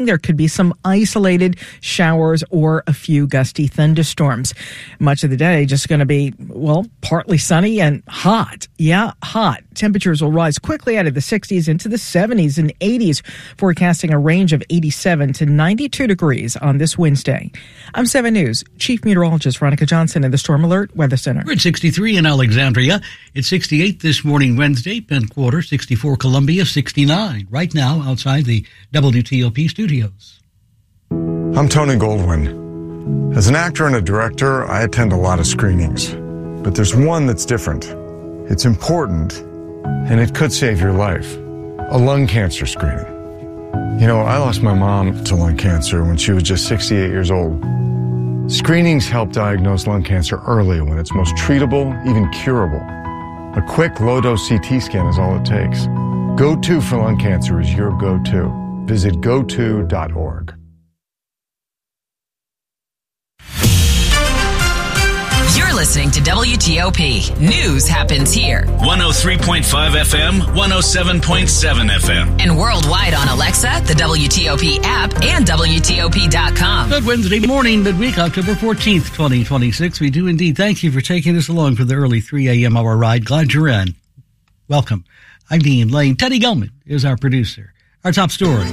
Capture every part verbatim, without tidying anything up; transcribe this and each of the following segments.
There could be some isolated showers or a few gusty thunderstorms. Much of the day just going to be, well, partly sunny and hot. Yeah, hot. Temperatures will rise quickly out of the sixties into the seventies and eighties, forecasting a range of eighty-seven to ninety-two degrees on this Wednesday. I'm seven News Chief Meteorologist Veronica Johnson in the Storm Alert Weather Center. We're at sixty-three in Alexandria. It's sixty-eight this morning, Wednesday. Penn Quarter, sixty-four Columbia, sixty-nine. Right now outside the W T O P studios. I'm Tony Goldwyn. As an actor and a director, I attend a lot of screenings. But there's one that's different. It's important, and it could save your life. A lung cancer screening. You know, I lost my mom to lung cancer when she was just sixty-eight years old. Screenings help diagnose lung cancer early when it's most treatable, even curable. A quick low-dose C T scan is all it takes. Go To for lung cancer is your go-to. Visit go to dot org. You're listening to W T O P. News happens here. one oh three point five F M, one oh seven point seven F M. And worldwide on Alexa, the W T O P app, and W T O P dot com. Good Wednesday morning, midweek, October fourteenth, twenty twenty-six. We do indeed thank you for taking us along for the early three a.m. hour ride. Glad you're in. Welcome. I'm Dean Lane. Teddy Gelman is our producer. Our top story.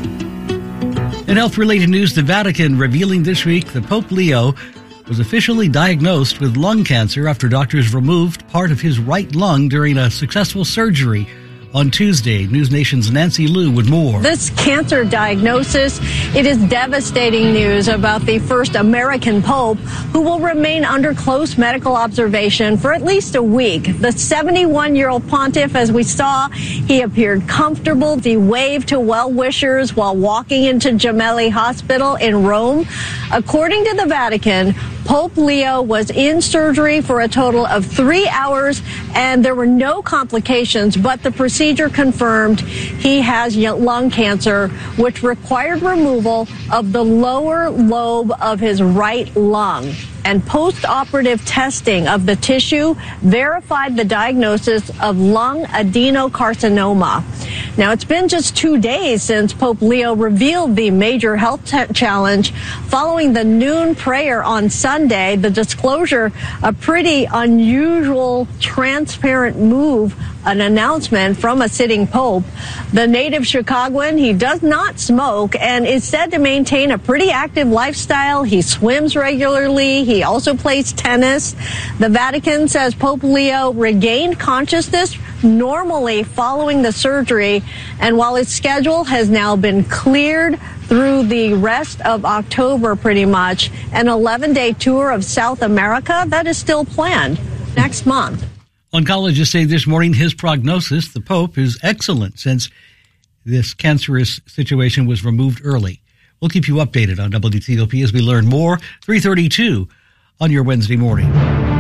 In health-related news, the Vatican revealing this week that Pope Leo was officially diagnosed with lung cancer after doctors removed part of his right lung during a successful surgery on Tuesday. News Nation's Nancy Liu with more. This cancer diagnosis, it is devastating news about the first American pope who will remain under close medical observation for at least a week. The seventy-one-year-old pontiff, as we saw, he appeared comfortable. He waved to well-wishers while walking into Gemelli Hospital in Rome. According to the Vatican, Pope Leo was in surgery for a total of three hours, and there were no complications, but the procedure confirmed he has lung cancer, which required removal of the lower lobe of his right lung. And post-operative testing of the tissue verified the diagnosis of lung adenocarcinoma. Now, it's been just two days since Pope Leo revealed the major health t- challenge following the noon prayer on Sunday. The disclosure, a pretty unusual, transparent move, an announcement from a sitting pope. The native Chicagoan, he does not smoke and is said to maintain a pretty active lifestyle. He swims regularly. He also plays tennis. The Vatican says Pope Leo regained consciousness normally following the surgery, and while his schedule has now been cleared through the rest of October, pretty much, an eleven-day tour of South America, that is still planned next month. Oncologists say this morning his prognosis, the Pope, is excellent since this cancerous situation was removed early. We'll keep you updated on W T O P as we learn more. three thirty-two on your Wednesday morning.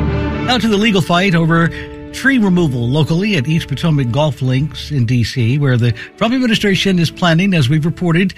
Now to the legal fight over tree removal locally at East Potomac Golf Links in D C, where the Trump administration is planning, as we've reported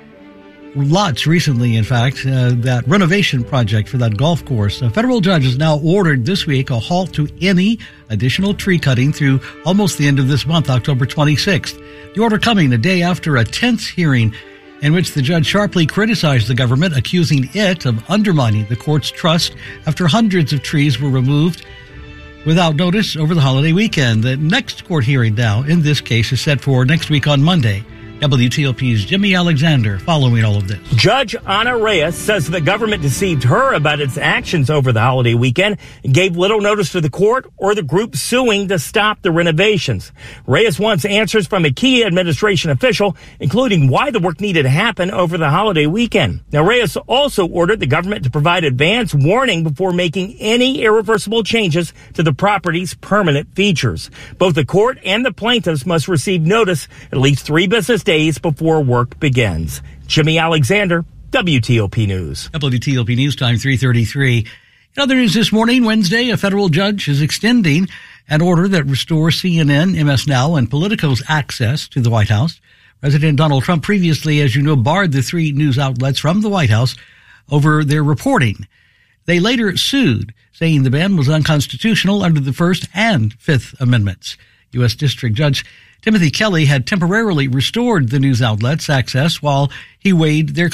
lots recently, in fact, uh, that renovation project for that golf course. A federal judge has now ordered this week a halt to any additional tree cutting through almost the end of this month, October twenty-sixth. The order coming a day after a tense hearing in which the judge sharply criticized the government, accusing it of undermining the court's trust after hundreds of trees were removed without notice over the holiday weekend. The next court hearing now in this case is set for next week on Monday. W T O P's Jimmy Alexander following all of this. Judge Ana Reyes says the government deceived her about its actions over the holiday weekend and gave little notice to the court or the group suing to stop the renovations. Reyes wants answers from a key administration official, including why the work needed to happen over the holiday weekend. Now, Reyes also ordered the government to provide advance warning before making any irreversible changes to the property's permanent features. Both the court and the plaintiffs must receive notice at least three business days before work begins. Jimmy Alexander, W T O P News. W T O P News Time, three thirty-three. In other news this morning, Wednesday, a federal judge is extending an order that restores C N N, M S Now, and Politico's access to the White House. President Donald Trump previously, as you know, barred the three news outlets from the White House over their reporting. They later sued, saying the ban was unconstitutional under the First and Fifth Amendments. U S. District Judge Timothy Kelly had temporarily restored the news outlets access while he weighed their